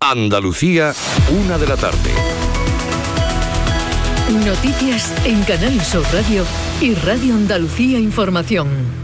Andalucía, 1 de la tarde. Noticias en Canal Sur Radio y Radio Andalucía Información.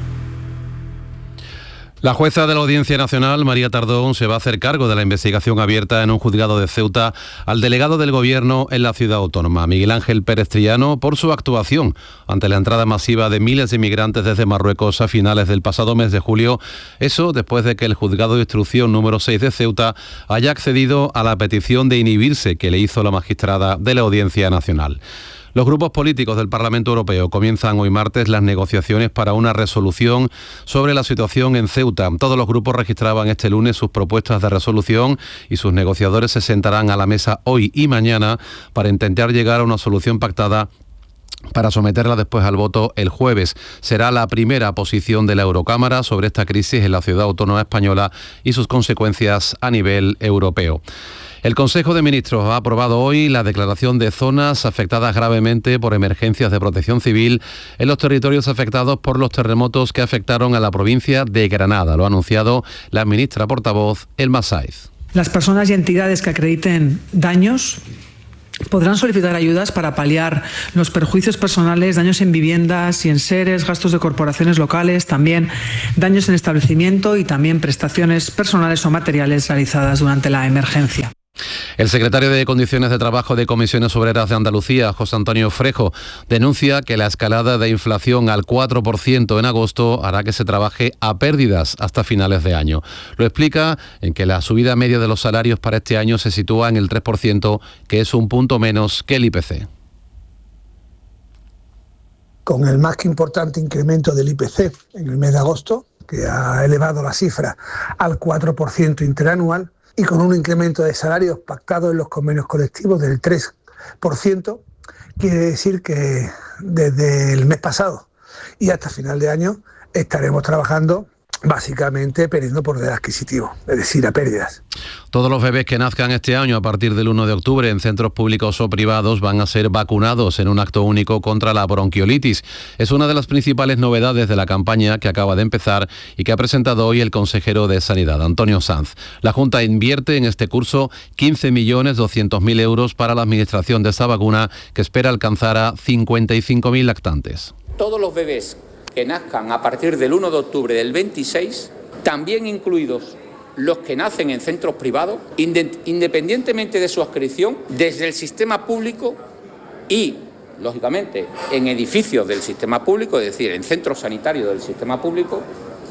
La jueza de la Audiencia Nacional, María Tardón, se va a hacer cargo de la investigación abierta en un juzgado de Ceuta al delegado del Gobierno en la ciudad autónoma, Miguel Ángel Pérez Triano, por su actuación ante la entrada masiva de miles de inmigrantes desde Marruecos a finales del pasado mes de julio. Eso después de que el juzgado de instrucción número 6 de Ceuta haya accedido a la petición de inhibirse que le hizo la magistrada de la Audiencia Nacional. Los grupos políticos del Parlamento Europeo comienzan hoy martes las negociaciones para una resolución sobre la situación en Ceuta. Todos los grupos registraban este lunes sus propuestas de resolución y sus negociadores se sentarán a la mesa hoy y mañana para intentar llegar a una solución pactada para someterla después al voto el jueves. Será la primera posición de la Eurocámara sobre esta crisis en la ciudad autónoma española y sus consecuencias a nivel europeo. El Consejo de Ministros ha aprobado hoy la declaración de zonas afectadas gravemente por emergencias de protección civil en los territorios afectados por los terremotos que afectaron a la provincia de Granada. Lo ha anunciado la ministra portavoz, Elma Sáiz. Las personas y entidades que acrediten daños podrán solicitar ayudas para paliar los perjuicios personales, daños en viviendas y en seres, gastos de corporaciones locales, también daños en establecimiento y también prestaciones personales o materiales realizadas durante la emergencia. El secretario de Condiciones de Trabajo de Comisiones Obreras de Andalucía, José Antonio Frejo, denuncia que la escalada de inflación al 4% en agosto hará que se trabaje a pérdidas hasta finales de año. Lo explica en que la subida media de los salarios para este año se sitúa en el 3%, que es un punto menos que el IPC. Con el más que importante incremento del IPC en el mes de agosto, que ha elevado la cifra al 4% interanual, y con un incremento de salarios pactado en los convenios colectivos del 3%, quiere decir que desde el mes pasado y hasta final de año estaremos trabajando básicamente perdiendo poder adquisitivo, es decir, a pérdidas. Todos los bebés que nazcan este año a partir del 1 de octubre en centros públicos o privados van a ser vacunados en un acto único contra la bronquiolitis. Es una de las principales novedades de la campaña que acaba de empezar y que ha presentado hoy el consejero de Sanidad, Antonio Sanz. La Junta invierte en este curso 15.200.000 euros para la administración de esta vacuna, que espera alcanzar a 55.000 lactantes. Todos los bebés que nazcan a partir del 1 de octubre del 26, también incluidos los que nacen en centros privados, independientemente de su adscripción, desde el sistema público y, lógicamente, en edificios del sistema público, es decir, en centros sanitarios del sistema público,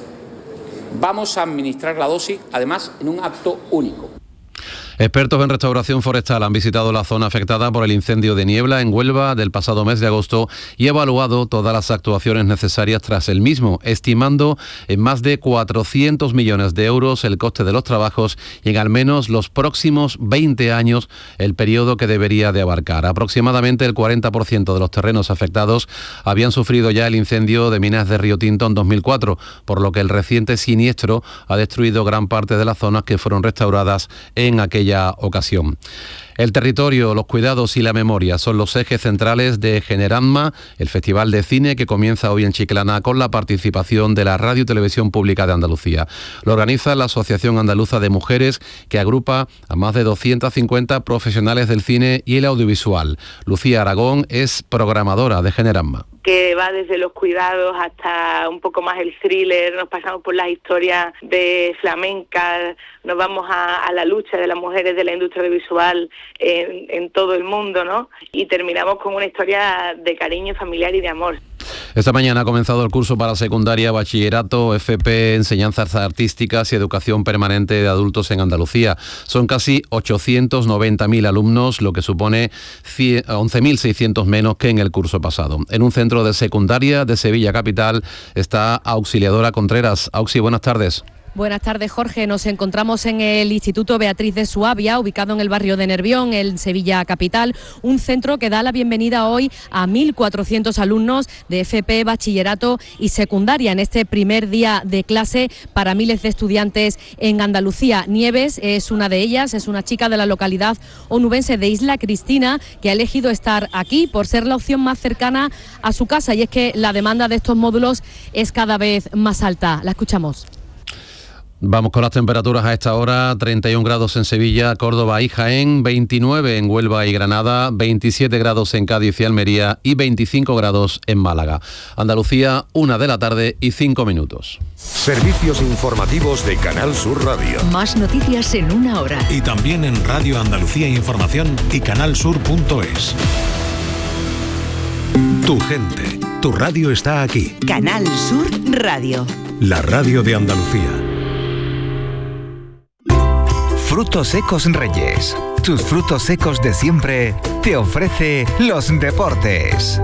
vamos a administrar la dosis, además, en un acto único. Expertos en restauración forestal han visitado la zona afectada por el incendio de niebla en Huelva del pasado mes de agosto y evaluado todas las actuaciones necesarias tras el mismo, estimando en más de 400 millones de euros el coste de los trabajos y en al menos los próximos 20 años el periodo que debería de abarcar. Aproximadamente el 40% de los terrenos afectados habían sufrido ya el incendio de minas de Río Tinto en 2004, por lo que el reciente siniestro ha destruido gran parte de las zonas que fueron restauradas en aquella ocasión. El territorio, los cuidados y la memoria son los ejes centrales de Generanma, el festival de cine que comienza hoy en Chiclana con la participación de la Radio y Televisión Pública de Andalucía. Lo organiza la Asociación Andaluza de Mujeres, que agrupa a más de 250 profesionales del cine y el audiovisual. Lucía Aragón es programadora de Generanma. Que va desde los cuidados hasta un poco más el thriller, nos pasamos por las historias de flamenca, nos vamos a la lucha de las mujeres de la industria audiovisual en todo el mundo, ¿no? Y terminamos con una historia de cariño familiar y de amor. Esta mañana ha comenzado el curso para secundaria, bachillerato, FP, enseñanzas artísticas y educación permanente de adultos en Andalucía. Son casi 890.000 alumnos, lo que supone 11.600 menos que en el curso pasado. En un centro de secundaria de Sevilla capital está Auxiliadora Contreras. Auxi, buenas tardes. Buenas tardes, Jorge. Nos encontramos en el Instituto Beatriz de Suabia, ubicado en el barrio de Nervión, en Sevilla capital, un centro que da la bienvenida hoy a 1.400 alumnos de FP, bachillerato y secundaria en este primer día de clase para miles de estudiantes en Andalucía. Nieves es una de ellas, es una chica de la localidad onubense de Isla Cristina que ha elegido estar aquí por ser la opción más cercana a su casa, y es que la demanda de estos módulos es cada vez más alta. La escuchamos. Vamos con las temperaturas a esta hora: 31 grados en Sevilla, Córdoba y Jaén, 29 en Huelva y Granada, 27 grados en Cádiz y Almería y 25 grados en Málaga. Andalucía, 1:05 p.m. Servicios informativos de Canal Sur Radio. Más noticias en una hora. Y también en Radio Andalucía Información y canalsur.es. Tu gente, tu radio está aquí. Canal Sur Radio. La radio de Andalucía. Frutos Secos Reyes. Tus frutos secos de siempre te ofrece los deportes.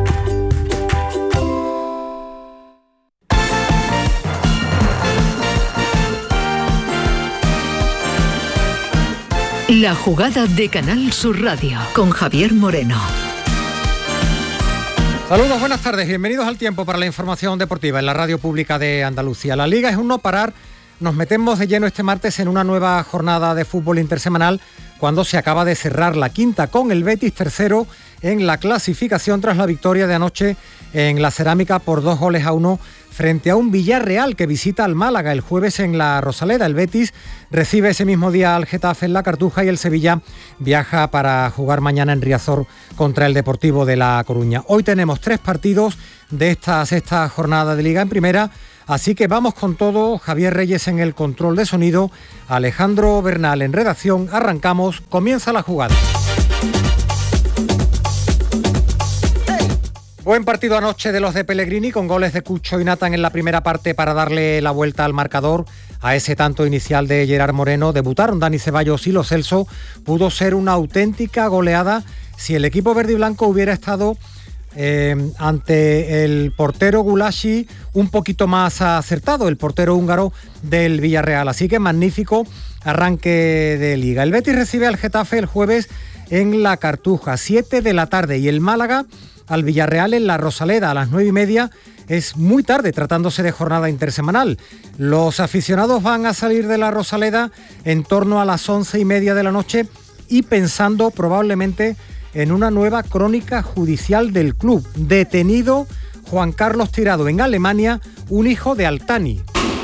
La jugada de Canal Sur Radio con Javier Moreno. Saludos, buenas tardes, bienvenidos al tiempo para la información deportiva en la radio pública de Andalucía. La Liga es un no parar. Nos metemos de lleno este martes en una nueva jornada de fútbol intersemanal cuando se acaba de cerrar la quinta con el Betis tercero en la clasificación tras la victoria de anoche en la Cerámica por 2-1 frente a un Villarreal que visita al Málaga el jueves en la Rosaleda. El Betis recibe ese mismo día al Getafe en la Cartuja y el Sevilla viaja para jugar mañana en Riazor contra el Deportivo de La Coruña. Hoy tenemos 3 partidos de esta sexta jornada de Liga en Primera. Así que vamos con todo. Javier Reyes en el control de sonido, Alejandro Bernal en redacción. Arrancamos, comienza la jugada. Buen partido anoche de los de Pellegrini con goles de Cucho y Nathan en la primera parte para darle la vuelta al marcador a ese tanto inicial de Gerard Moreno. Debutaron Dani Ceballos y Lo Celso. Pudo ser una auténtica goleada si el equipo verde y blanco hubiera estado ante el portero Gulashi un poquito más acertado, el portero húngaro del Villarreal. Así que magnífico arranque de Liga. El Betis recibe al Getafe el jueves en la Cartuja, 7 de la tarde, y el Málaga al Villarreal en la Rosaleda a las 9:30. Es muy tarde tratándose de jornada intersemanal. Los aficionados van a salir de la Rosaleda en torno a las 11:30 de la noche y pensando probablemente en una nueva crónica judicial del club. Detenido Juan Carlos Tirado en Alemania, un hijo de Altani.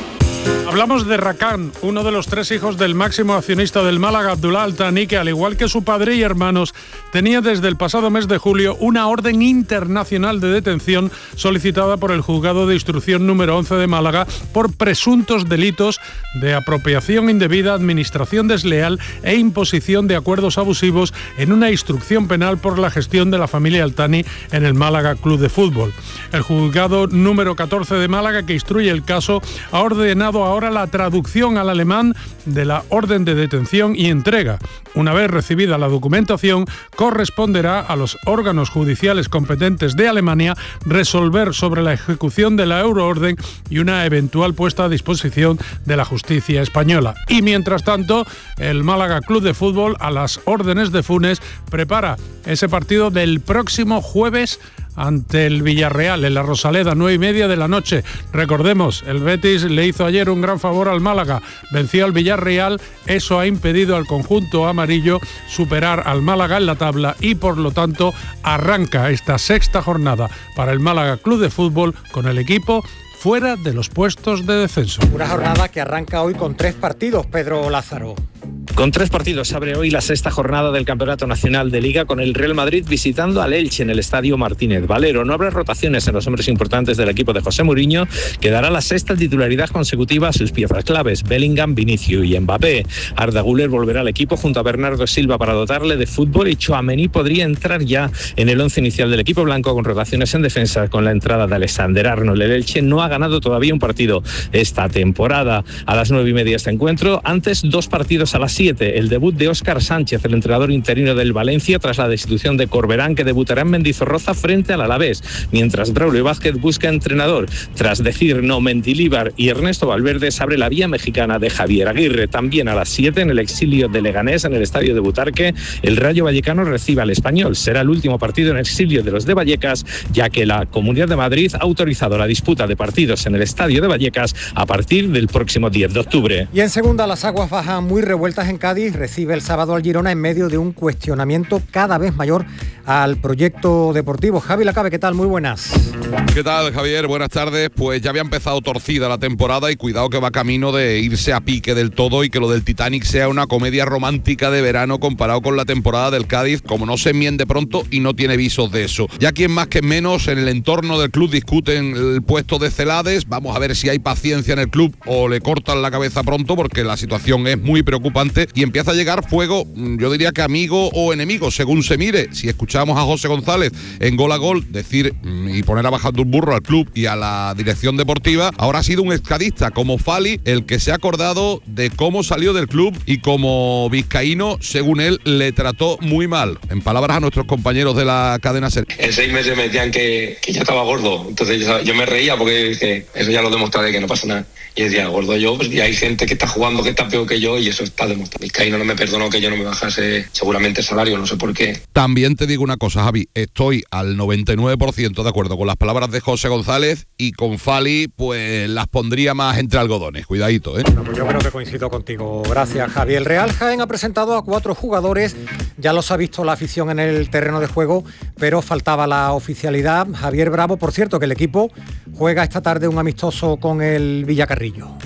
Hablamos de Rakan, uno de los 3 hijos del máximo accionista del Málaga, Abdullah Al-Thani, que al igual que su padre y hermanos, tenía desde el pasado mes de julio una orden internacional de detención solicitada por el Juzgado de Instrucción número 11 de Málaga por presuntos delitos de apropiación indebida, administración desleal e imposición de acuerdos abusivos en una instrucción penal por la gestión de la familia Al-Thani en el Málaga Club de Fútbol. El Juzgado número 14 de Málaga, que instruye el caso, ha ordenado ahora la traducción al alemán de la orden de detención y entrega. Una vez recibida la documentación, corresponderá a los órganos judiciales competentes de Alemania resolver sobre la ejecución de la euroorden y una eventual puesta a disposición de la justicia española. Y mientras tanto, el Málaga Club de Fútbol, a las órdenes de Funes, prepara ese partido del próximo jueves ante el Villarreal en la Rosaleda, 9:30 de la noche. Recordemos, el Betis le hizo ayer un gran favor al Málaga, venció al Villarreal, eso ha impedido al conjunto amarillo superar al Málaga en la tabla y por lo tanto arranca esta sexta jornada para el Málaga Club de Fútbol con el equipo fuera de los puestos de descenso. Una jornada que arranca hoy con 3 partidos, Pedro Lázaro. Con 3 partidos abre hoy la sexta jornada del Campeonato Nacional de Liga con el Real Madrid visitando al Elche en el Estadio Martínez Valero. No habrá rotaciones en los hombres importantes del equipo de José Mourinho, que dará la sexta titularidad consecutiva a sus piezas claves, Bellingham, Vinicius y Mbappé. Arda Güler volverá al equipo junto a Bernardo Silva para dotarle de fútbol y Tchouaméni podría entrar ya en el 11 inicial del equipo blanco con rotaciones en defensa con la entrada de Alexander Arnold. El Elche no ha ganado todavía un partido esta temporada. A las 9:30 este encuentro, antes 2 partidos a las 7. El debut de Óscar Sánchez, el entrenador interino del Valencia, tras la destitución de Corberán, que debutará en Mendizorroza frente al Alavés, mientras Braulio Vázquez busca entrenador. Tras decir no, Mendilíbar y Ernesto Valverde, se abre la vía mexicana de Javier Aguirre. También a las 7, en el exilio de Leganés, en el estadio de Butarque, el Rayo Vallecano recibe al Español. Será el último partido en exilio de los de Vallecas, ya que la Comunidad de Madrid ha autorizado la disputa de partidos en el estadio de Vallecas a partir del próximo 10 de octubre. Y en segunda, las aguas bajan muy revueltas en Cádiz recibe el sábado al Girona en medio de un cuestionamiento cada vez mayor al proyecto deportivo. Javi Lacabe, ¿qué tal? Muy buenas. ¿Qué tal, Javier? Buenas tardes. Pues ya había empezado torcida la temporada y cuidado que va camino de irse a pique del todo y que lo del Titanic sea una comedia romántica de verano comparado con la temporada del Cádiz, como no se enmiende pronto y no tiene visos de eso. Ya quien más que menos en el entorno del club discuten el puesto de Celades. Vamos a ver si hay paciencia en el club o le cortan la cabeza pronto, porque la situación es muy preocupante y empieza a llegar fuego, yo diría que amigo o enemigo, según se mire. Si escuchamos a José González en Gol a Gol decir y poner a bajar de un burro al club y a la dirección deportiva, ahora ha sido un excadista como Fali el que se ha acordado de cómo salió del club y como vizcaíno, según él, le trató muy mal. En palabras a nuestros compañeros de la cadena SER. En 6 meses me decían que ya estaba gordo, entonces yo me reía porque dije, eso ya lo demostraré, que no pasa nada. Y decía, gordo yo, pues ya hay gente que está jugando que está peor que yo y eso está demostrado. Vizcaíno no me perdonó que yo no me bajase seguramente el salario, no sé por qué. También te digo una cosa, Javi, estoy al 99% de acuerdo con las palabras de José González y con Fali pues las pondría más entre algodones, cuidadito, ¿eh? Bueno, pues yo creo que coincido contigo. Gracias, Javi. El Real Jaén ha presentado a 4 jugadores, ya los ha visto la afición en el terreno de juego, pero faltaba la oficialidad. Javier Bravo, por cierto, que el equipo juega esta tarde un amistoso con el Villacarrillo.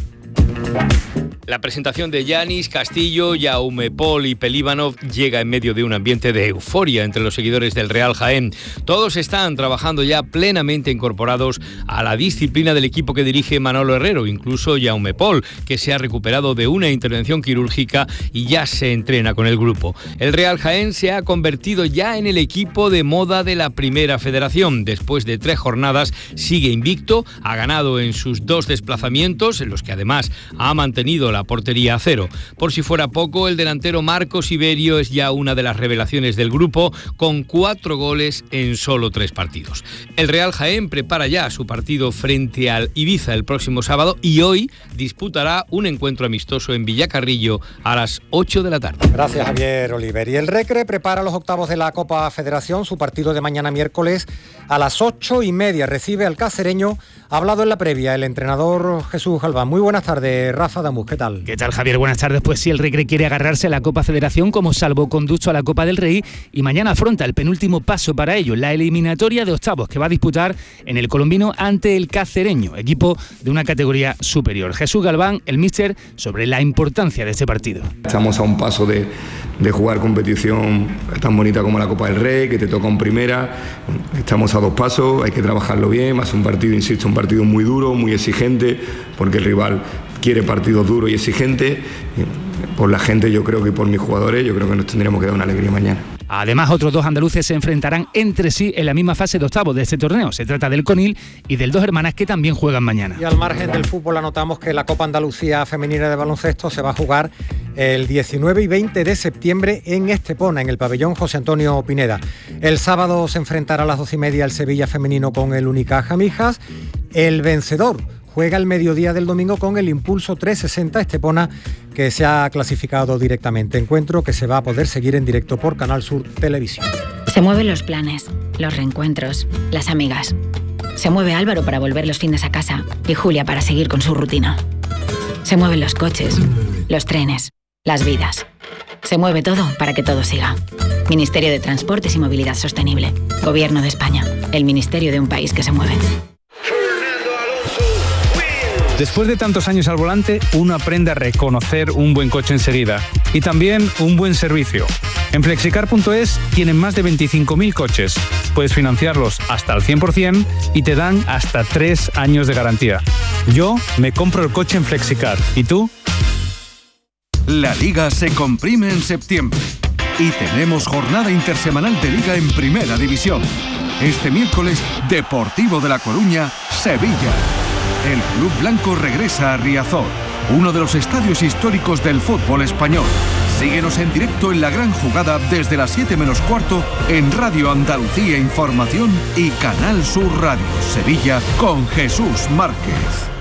La presentación de Yanis, Castillo, Jaume Pol y Pelíbanov llega en medio de un ambiente de euforia entre los seguidores del Real Jaén. Todos están trabajando ya plenamente incorporados a la disciplina del equipo que dirige Manolo Herrero, incluso Jaume Pol, que se ha recuperado de una intervención quirúrgica y ya se entrena con el grupo. El Real Jaén se ha convertido ya en el equipo de moda de la Primera Federación. Después de 3 jornadas sigue invicto, ha ganado en sus 2 desplazamientos, en los que además ha mantenido la portería a 0. Por si fuera poco, el delantero Marcos Iberio es ya una de las revelaciones del grupo, con 4 goles en solo 3 partidos. El Real Jaén prepara ya su partido frente al Ibiza el próximo sábado y hoy disputará un encuentro amistoso en Villacarrillo a las 8 de la tarde. Gracias, Javier Oliver. Y el Recre prepara los octavos de la Copa Federación, su partido de mañana miércoles a las 8:30. Recibe al Cacereño. Ha hablado en la previa el entrenador Jesús Galván. Muy buenas tardes, Rafa Damus, ¿qué tal? ¿Qué tal, Javier? Buenas tardes. Pues sí, el Recre quiere agarrarse a la Copa Federación como salvoconducto a la Copa del Rey y mañana afronta el penúltimo paso para ello, la eliminatoria de octavos que va a disputar en el Colombino ante el Cacereño, equipo de una categoría superior. Jesús Galván, el míster, sobre la importancia de este partido. Estamos a un paso de jugar competición tan bonita como la Copa del Rey, que te toca en primera. Estamos a 2 pasos, hay que trabajarlo bien, más un partido, insisto, un partido muy duro, muy exigente, porque el rival quiere partidos duros y exigentes. Por la gente, yo creo que por mis jugadores, yo creo que nos tendremos que dar una alegría mañana. Además, otros 2 andaluces se enfrentarán entre sí en la misma fase de octavos de este torneo. Se trata del Conil y del Dos Hermanas, que también juegan mañana. Y al margen del fútbol, anotamos que la Copa Andalucía Femenina de Baloncesto se va a jugar el 19 y 20 de septiembre en Estepona, en el pabellón José Antonio Pineda. El sábado se enfrentará a las 12:30 el Sevilla femenino con el Unicaja Mijas. El vencedor juega el mediodía del domingo con el Impulso 360 Estepona, que se ha clasificado directamente. Encuentro que se va a poder seguir en directo por Canal Sur Televisión. Se mueven los planes, los reencuentros, las amigas. Se mueve Álvaro para volver los fines a casa y Julia para seguir con su rutina. Se mueven los coches, los trenes, las vidas. Se mueve todo para que todo siga. Ministerio de Transportes y Movilidad Sostenible. Gobierno de España. El ministerio de un país que se mueve. Después de tantos años al volante, uno aprende a reconocer un buen coche enseguida y también un buen servicio. En Flexicar.es tienen más de 25.000 coches. Puedes financiarlos hasta el 100% y te dan hasta 3 años de garantía. Yo me compro el coche en Flexicar. ¿Y tú? La Liga se comprime en septiembre y tenemos jornada intersemanal de Liga en Primera División. Este miércoles, Deportivo de La Coruña, Sevilla. El Club Blanco regresa a Riazor, uno de los estadios históricos del fútbol español. Síguenos en directo en La Gran Jugada desde las 7 menos cuarto en Radio Andalucía Información y Canal Sur Radio Sevilla con Jesús Márquez.